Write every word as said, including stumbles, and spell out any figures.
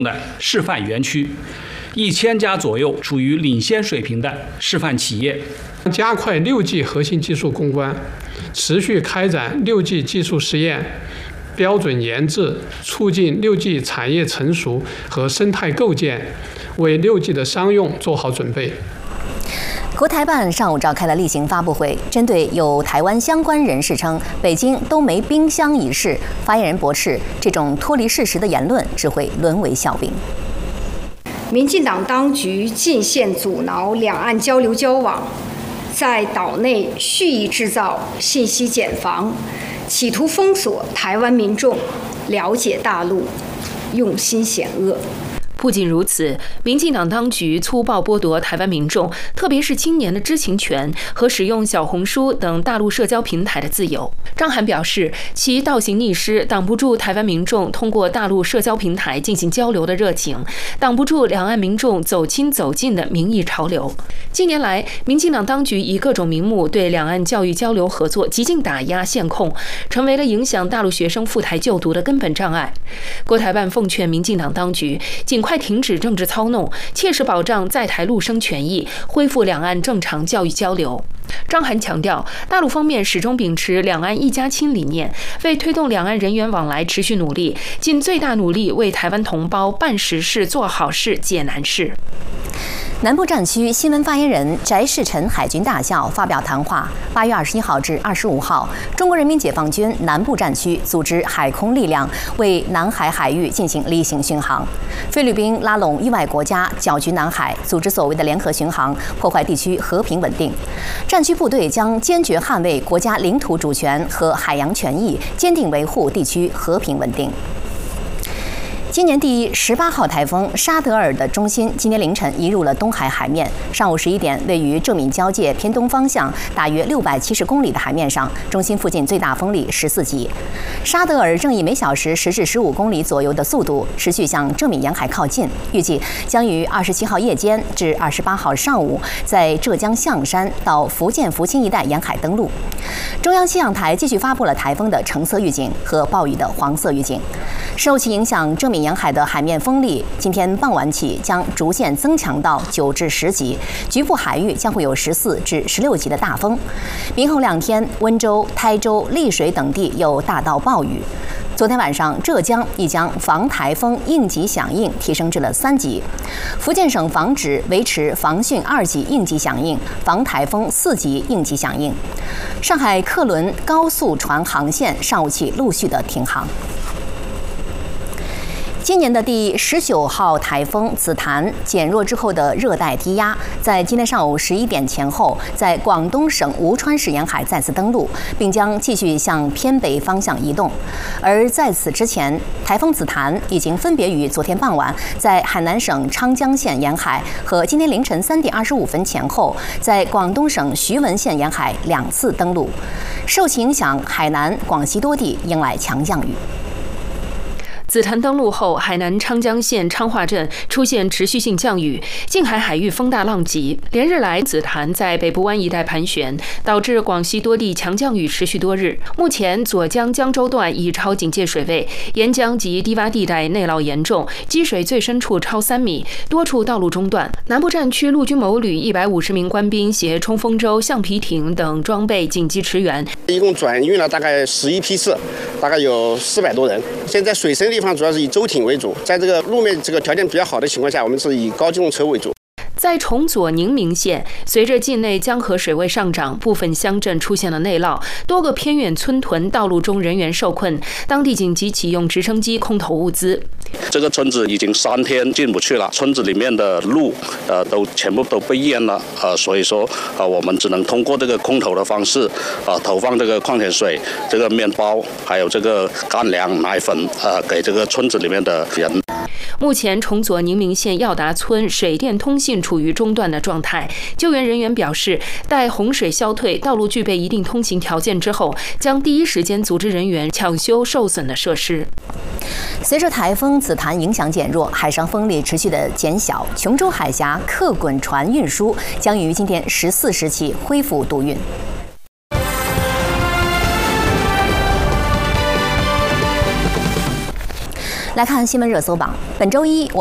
的示范园区，一千家左右处于领先水平的示范企业。 加快六 G 核心技术攻关，持续开展六 G 技术实验、标准研制，促进六 G 产业成熟和生态构建，为六 G 的商用做好准备。 国台办上午召开了例行发布会，针对有台湾相关人士称北京都没冰箱一事，发言人驳斥这种脱离事实的言论只会沦为笑柄。 民进党当局尽限阻挠两岸交流交往，在岛内蓄意制造信息茧房，企图封锁台湾民众了解大陆，用心险恶。 不仅如此，民进党当局粗暴剥夺台湾民众，特别是青年的知情权和使用小红书等大陆社交平台的自由。张涵表示，其倒行逆施，挡不住台湾民众通过大陆社交平台进行交流的热情，挡不住两岸民众走亲走近的民意潮流。近年来，民进党当局以各种名目对两岸教育交流合作极尽打压限控，成为了影响大陆学生赴台就读的根本障碍。国台办奉劝民进党当局尽快快停止政治操弄，切实保障在台陆生权益，恢复两岸正常教育交流。张涵强调，大陆方面始终秉持两岸一家亲理念，为推动两岸人员往来持续努力，尽最大努力为台湾同胞办实事、做好事、解难事。 南部战区新闻发言人翟世臣海军大校发表谈话。八月二十一号至二十五号，中国人民解放军南部战区组织海空力量为南海海域进行例行巡航。菲律宾拉拢域外国家搅局南海，组织所谓的联合巡航，破坏地区和平稳定。战区部队将坚决捍卫国家领土主权和海洋权益，坚定维护地区和平稳定。今年第十八号台风沙德尔的中心今天凌晨移入了东海海面。上午十一点，位于浙闽交界偏东方向大约六百七十公里的海面上，中心附近最大风力十四级。沙德尔正以每小时十至十五公里左右的速度持续向浙闽沿海靠近，预计将于二十七号夜间至二十八号上午在浙江象山到福建福清一带沿海登陆。中央气象台继续发布了台风的橙色预警和暴雨的黄色预警。受其影响，浙闽沿海的海面风力今天傍晚起将逐渐增强到九至十级，局部海域将会有十四至十六级的大风。明后两天，温州、台州、丽水等地有大到暴雨。昨天晚上，浙江已将防台风应急响应提升至了三级，福建省防指维持防汛二级应急响应、防台风四级应急响应。上海客轮高速船航线上午起陆续的停航。今年的第十九号台风紫檀减弱之后的热带低压，在今天上午十一点前后，在广东省吴川市沿海再次登陆，并将继续向偏北方向移动。而在此之前，台风紫檀已经分别于昨天傍晚在海南省昌江县沿海和今天凌晨三点二十五分前后，在广东省徐闻县沿海两次登陆。受其影响，海南、广西多地迎来强降雨。 紫檀登陆后，海南昌江县昌化镇出现持续性降雨，近海海域风大浪急。连日来，紫檀在北部湾一带盘旋，导致广西多地强降雨持续多日。目前，左江江州段已超警戒水位，沿江及低洼地带内涝严重，积水最深处超三米，多处道路中断。南部战区陆军某旅一百五十名官兵携冲锋舟、橡皮艇等装备紧急驰援， 一共转运了大概十一批次，大概有四百多人。现在水深地方主要是以舟艇为主，在这个路面这个条件比较好的情况下，我们是以高机动车为主。 在崇左宁明县，随着境内江河水位上涨，部分乡镇出现了内涝，多个偏远村屯道路中人员受困，当地紧急启用直升机空投物资。 这个村子已经三天进不去了，村子里面的路呃都全部都被淹了，呃，所以说呃我们只能通过这个空投的方式，呃投放这个矿泉水、这个面包，还有这个干粮、奶粉，呃给这个村子里面的人。 目前，崇左宁明县耀达村水电通信处于中断的状态。救援人员表示，待洪水消退，道路具备一定通行条件之后，将第一时间组织人员抢修受损的设施。 随着台风紫檀影响减弱，海上风力持续的减小，琼州海峡客滚船运输将于今天十四时起恢复渡运。 来看新闻热搜榜，本周一我。